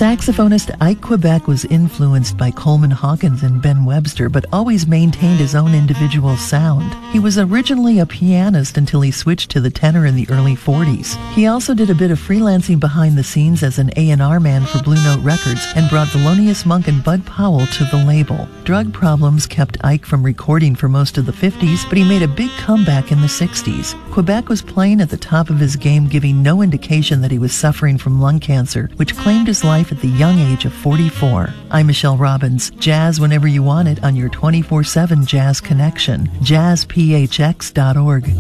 Saxophonist Ike Quebec was influenced by Coleman Hawkins and Ben Webster, but always maintained his own individual sound. He was originally a pianist until he switched to the tenor in the early 40s. He also did a bit of freelancing behind the scenes as an A&R man for Blue Note Records and brought Thelonious Monk and Bud Powell to the label. Drug problems kept Ike from recording for most of the 50s, but he made a big comeback in the 60s. Quebec was playing at the top of his game, giving no indication that he was suffering from lung cancer, which claimed his life at the young age of 44. I'm Michelle Robbins. Jazz whenever you want it on your 24/7 Jazz Connection. JazzPHX.org.